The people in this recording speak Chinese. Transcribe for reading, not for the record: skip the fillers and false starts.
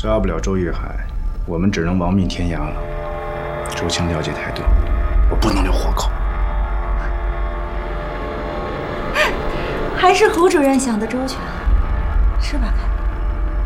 杀不了周玉海，我们只能亡命天涯了。周青了解太多，我不能留活口。 还是胡主任想的周全，是吧，凯？